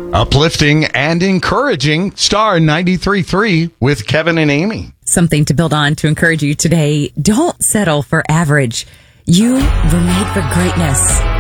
Uplifting and encouraging Star 93.3 with Kevin and Amy. Something to build on to encourage you today. Don't settle for average. You were made for greatness.